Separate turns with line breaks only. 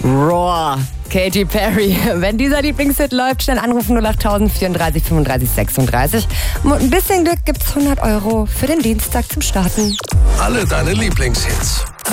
Roar, Katy Perry. Wenn dieser Lieblingshit läuft, schnell anrufen 08000 34 35 36. Mit ein bisschen Glück gibt's 100 € für den Dienstag zum Starten.
Alle deine Lieblingshits